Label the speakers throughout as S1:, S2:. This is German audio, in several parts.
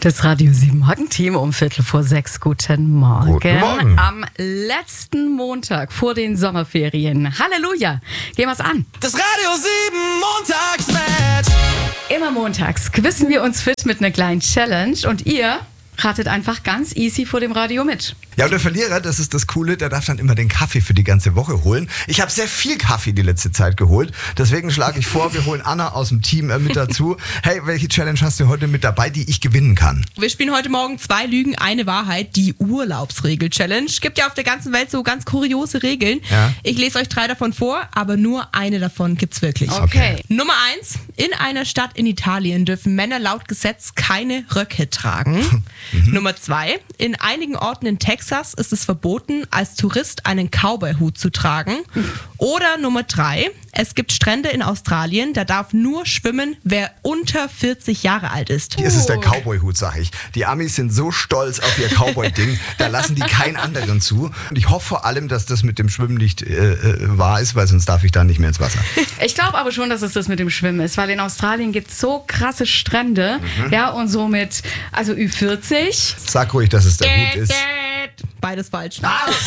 S1: Das Radio 7 Morgenteam um 5:45. Guten Morgen.
S2: Guten Morgen.
S1: Am letzten Montag vor den Sommerferien. Halleluja. Gehen wir's an.
S3: Das Radio 7 Montagsmatch.
S1: Immer montags quizzen wir uns fit mit einer kleinen Challenge und ihr ratet einfach ganz easy vor dem Radio mit.
S2: Ja, und der Verlierer, das ist das Coole, der darf dann immer den Kaffee für die ganze Woche holen. Ich habe sehr viel Kaffee die letzte Zeit geholt. Deswegen schlage ich vor, wir holen Anna aus dem Team mit dazu. Hey, welche Challenge hast du heute mit dabei, die ich gewinnen kann?
S4: Wir spielen heute Morgen 2 Lügen, eine Wahrheit, die Urlaubsregel-Challenge. Gibt ja auf der ganzen Welt so ganz kuriose Regeln.
S2: Ja.
S4: Ich lese euch 3 davon vor, aber nur eine davon gibt's wirklich.
S1: Okay.
S4: Nummer 1. In einer Stadt in Italien dürfen Männer laut Gesetz keine Röcke tragen. Nummer 2. In einigen Orten in Texas ist es verboten, als Tourist einen Cowboy-Hut zu tragen. Oder Nummer 3. Es gibt Strände in Australien, da darf nur schwimmen, wer unter 40 Jahre alt ist.
S2: Hier ist es der Cowboy-Hut, sag ich. Die Amis sind so stolz auf ihr Cowboy-Ding, da lassen die keinen anderen zu. Und ich hoffe vor allem, dass das mit dem Schwimmen nicht wahr ist, weil sonst darf ich da nicht mehr ins Wasser.
S1: Ich glaube aber schon, dass es das mit dem Schwimmen ist, weil in Australien gibt es so krasse Strände, ja, und somit, also Ü40.
S2: Sag ruhig, dass es der Hut ist.
S4: Beides falsch.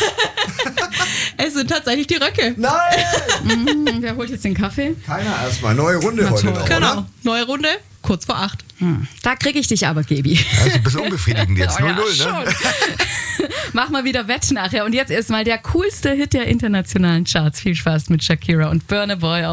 S4: Es sind tatsächlich die Röcke.
S2: Nein!
S1: Wer holt jetzt den Kaffee?
S2: Keiner erstmal. Neue Runde heute noch,
S4: Genau.
S2: oder?
S4: Neue Runde, kurz vor 8.
S1: Da kriege ich dich aber, Gabi.
S2: Ja, ist ein bisschen unbefriedigend jetzt. 0-0, ne?
S1: Mach mal wieder Wett nachher. Und jetzt erstmal der coolste Hit der internationalen Charts. Viel Spaß mit Shakira und Burna Boy.